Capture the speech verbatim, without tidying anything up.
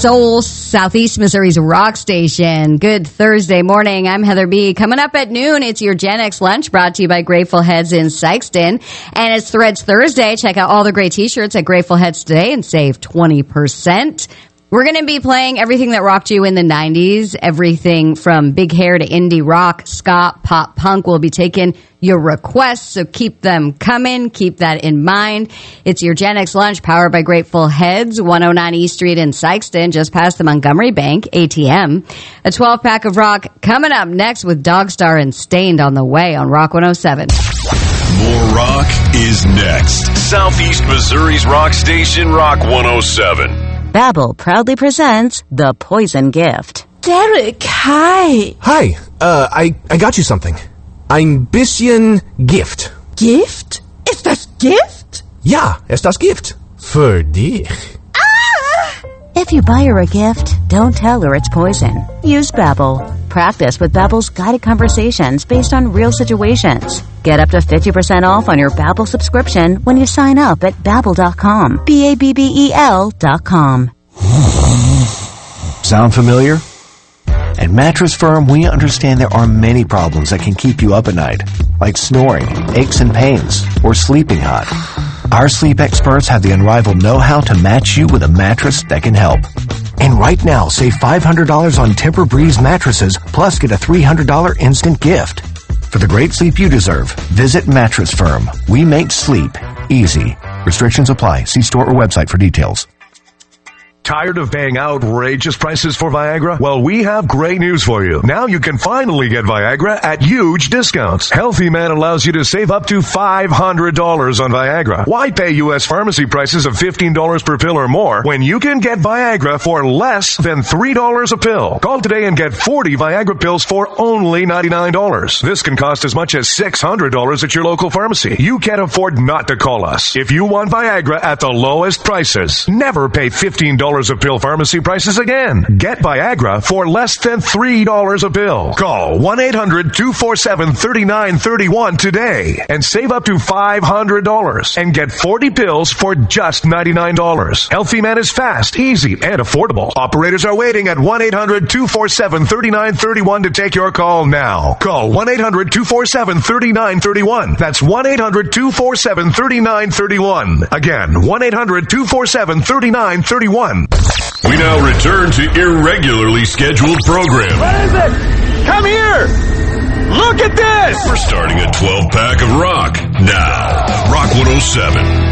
Soul, Southeast Missouri's rock station. Good Thursday morning. I'm Heather B. Coming up at noon, it's your Gen X Lunch brought to you by Grateful Heads in Sykeston. And it's Threads Thursday. Check out all the great t-shirts at Grateful Heads today and save twenty percent. We're going to be playing everything that rocked you in the nineties, everything from big hair to indie rock, ska, pop, punk. We'll be taking your requests, so keep them coming. Keep that in mind. It's your Gen X Lunch powered by Grateful Heads, one oh nine East Street in Sykeston, just past the Montgomery Bank, A T M. A twelve-pack of rock coming up next with Dogstar and Stained on the way on Rock one oh seven. More rock is next. Southeast Missouri's rock station, Rock one oh seven. Babbel proudly presents The Poison Gift. Derek, hi. Hi, uh, I, I got you something. Ein bisschen Gift. Gift? Ist das Gift? Ja, es das Gift. Für dich. Ah! If you buy her a gift, don't tell her it's poison. Use Babbel. Practice with Babbel's guided conversations based on real situations. Get up to fifty percent off on your Babbel subscription when you sign up at Babbel dot com. B A B B E L dot com. Sound familiar? At Mattress Firm, we understand there are many problems that can keep you up at night, like snoring, aches and pains, or sleeping hot. Our sleep experts have the unrivaled know-how to match you with a mattress that can help. And right now, save five hundred dollars on Tempur-Breeze mattresses, plus get a three hundred dollars instant gift. For the great sleep you deserve, visit Mattress Firm. We make sleep easy. Restrictions apply. See store or website for details. Tired of paying outrageous prices for Viagra? Well, we have great news for you. Now you can finally get Viagra at huge discounts. Healthy Man allows you to save up to five hundred dollars on Viagra. Why pay U S pharmacy prices of fifteen dollars per pill or more when you can get Viagra for less than three dollars a pill? Call today and get forty Viagra pills for only ninety-nine dollars. This can cost as much as six hundred dollars at your local pharmacy. You can't afford not to call us. If you want Viagra at the lowest prices, never pay fifteen dollars a pill pharmacy prices again. Get Viagra for less than three dollars a pill. Call one eight hundred two four seven three nine three one today and save up to five hundred dollars and get forty pills for just ninety-nine dollars. Healthy Man is fast, easy, and affordable. Operators are waiting at one eight hundred two four seven three nine three one to take your call now. Call one eight hundred two four seven three nine three one. That's one eight hundred two four seven three nine three one. Again, one eight hundred two four seven three nine three one. We now return to irregularly scheduled programming. What is it? Come here! Look at this! We're starting a twelve-pack of rock now. Rock one oh seven.